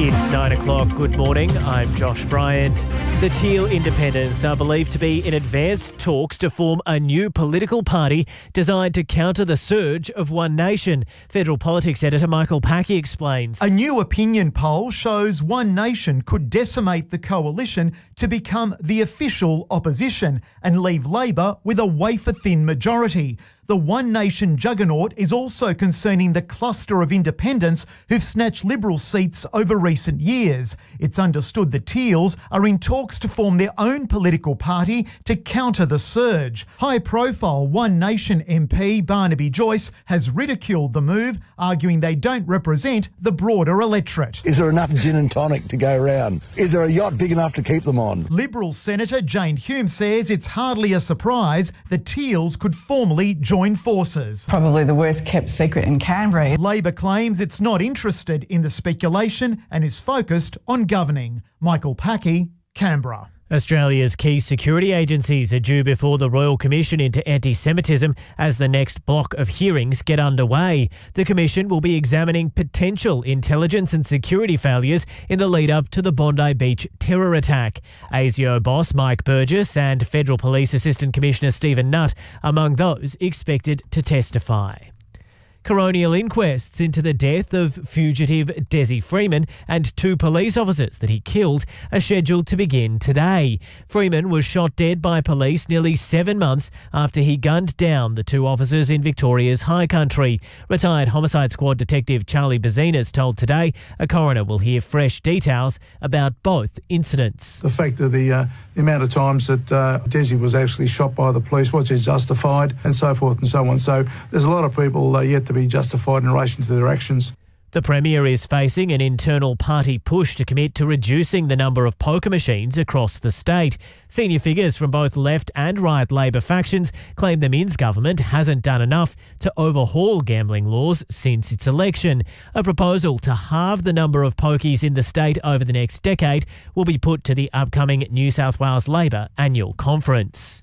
It's 9 o'clock. Good morning. I'm Josh Bryant. The Teal Independents are believed to be in advanced talks to form a new political party designed to counter the surge of One Nation. Federal politics editor Michael Packey explains. A new opinion poll shows One Nation could decimate the coalition to become the official opposition and leave Labor with a wafer-thin majority. The One Nation juggernaut is also concerning the cluster of independents who've snatched Liberal seats over recent years. It's understood the Teals are in talks to form their own political party to counter the surge. High-profile One Nation MP Barnaby Joyce has ridiculed the move, arguing they don't represent the broader electorate. Is there enough gin and tonic to go around? Is there a yacht big enough to keep them on? Liberal Senator Jane Hume says it's hardly a surprise the Teals could formally join forces. Probably the worst kept secret in Canberra. Labor claims it's not interested in the speculation and is focused on governing. Michael Packey, Canberra. Australia's key security agencies are due before the Royal Commission into Anti-Semitism as the next block of hearings get underway. The Commission will be examining potential intelligence and security failures in the lead-up to the Bondi Beach terror attack. ASIO boss Mike Burgess and Federal Police Assistant Commissioner Stephen Nutt among those expected to testify. Coronial inquests into the death of fugitive Desi Freeman and two police officers that he killed are scheduled to begin today. Freeman was shot dead by police nearly 7 months after he gunned down the two officers in Victoria's High Country. Retired Homicide Squad Detective Charlie Bazinas told Today a coroner will hear fresh details about both incidents. The fact of the amount of times that Desi was actually shot by the police, was it justified, and so forth and so on. So there's a lot of people yet to be justified in relation to their actions. The Premier is facing an internal party push to commit to reducing the number of poker machines across the state. Senior figures from both left and right Labor factions claim the Minns government hasn't done enough to overhaul gambling laws since its election. A proposal to halve the number of pokies in the state over the next decade will be put to the upcoming New South Wales Labor annual conference.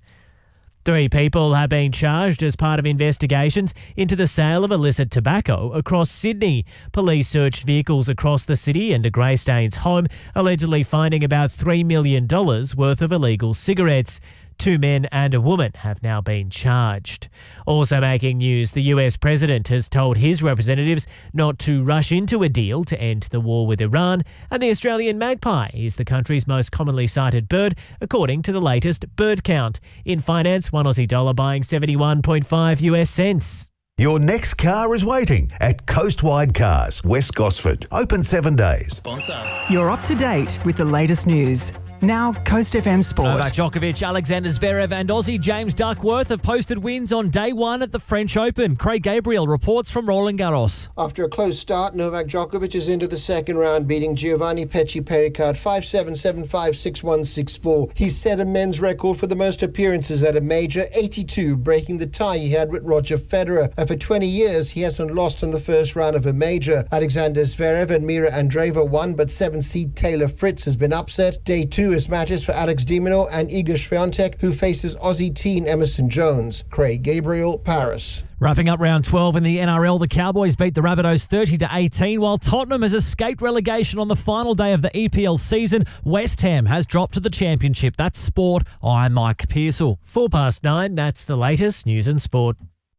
3 people have been charged as part of investigations into the sale of illicit tobacco across Sydney. Police searched vehicles across the city and a Greystanes home, allegedly finding about $3 million worth of illegal cigarettes. 2 men and a woman have now been charged. Also making news, the US president has told his representatives not to rush into a deal to end the war with Iran, and the Australian magpie is the country's most commonly sighted bird, according to the latest bird count. In finance, one Aussie dollar buying 71.5 US cents. Your next car is waiting at Coastwide Cars, West Gosford. Open 7 days. Sponsor. You're up to date with the latest news. Now, Coast FM Sport. Novak Djokovic, Alexander Zverev and Aussie James Duckworth have posted wins on day one at the French Open. Craig Gabriel reports from Roland Garros. After a close start, Novak Djokovic is into the second round, beating Giovanni Pecci-Pericard 5-7, 7-5, 6-1, 6-4. He set a men's record for the most appearances at a major, 82, breaking the tie he had with Roger Federer. And for 20 years, he hasn't lost in the first round of a major. Alexander Zverev and Mira Andreeva won, but 7-seed Taylor Fritz has been upset. Day 2 is matches for Alex de Minaur and Iga Swiatek, who faces Aussie teen Emerson Jones. Craig Gabriel, Paris. Wrapping up round 12 in the NRL, the Cowboys beat the Rabbitohs 30-18, while Tottenham has escaped relegation on the final day of the EPL season. West Ham has dropped to the championship. That's sport. I'm Mike Pearsall. 9:04, that's the latest news and sport.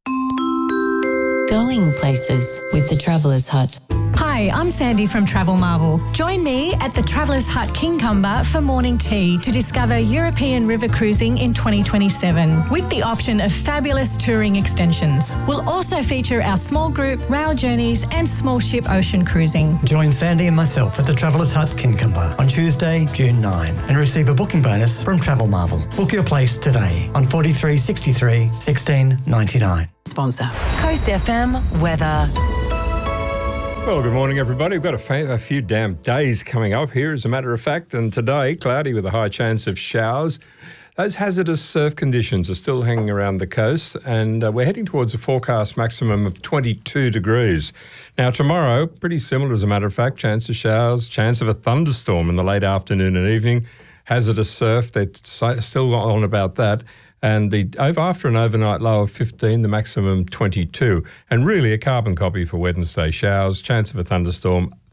Going places with the Traveller's Hut. Hi, I'm Sandy from Travel Marvel. Join me at the Traveller's Hut Kincumber for morning tea to discover European river cruising in 2027 with the option of fabulous touring extensions. We'll also feature our small group, rail journeys and small ship ocean cruising. Join Sandy and myself at the Traveller's Hut Kincumber on Tuesday, June 9 and receive a booking bonus from Travel Marvel. Book your place today on 43 63 16 99. Sponsor. Coast FM weather. Well, good morning, everybody. We've got a few damp days coming up here, as a matter of fact, and today, cloudy with a high chance of showers. Those hazardous surf conditions are still hanging around the coast, and we're heading towards a forecast maximum of 22 degrees. Now, tomorrow, pretty similar, as a matter of fact, chance of showers, chance of a thunderstorm in the late afternoon and evening, hazardous surf, they're still on about that. And after an overnight low of 15, the maximum 22. And really a carbon copy for Wednesday. Showers, chance of a thunderstorm,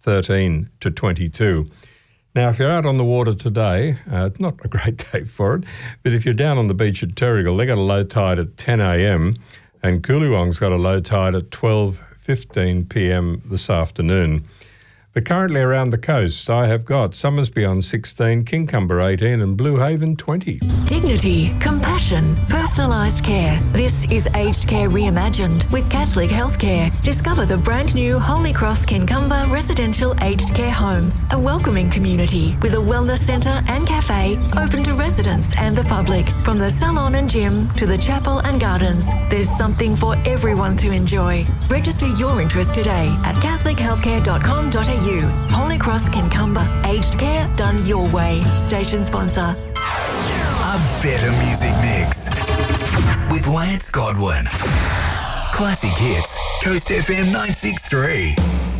13 to 22. Now, if you're out on the water today, not a great day for it, but if you're down on the beach at Terrigal, they got a low tide at 10 a.m. and Coolywong's got a low tide at 12:15 p.m. this afternoon. But currently around the coast, I have got Summersby on 16, Kincumber 18 and Blue Haven 20. Dignity, compassion, personalised care. This is Aged Care Reimagined with Catholic Healthcare. Discover the brand new Holy Cross Kincumber Residential Aged Care Home, a welcoming community with a wellness centre and cafe open to residents and the public. From the salon and gym to the chapel and gardens, there's something for everyone to enjoy. Register your interest today at catholichealthcare.com.au. Holy Cross Kincumber, aged care done your way. Station sponsor. A better music mix with Lance Godwin. Classic hits, Coast FM 963.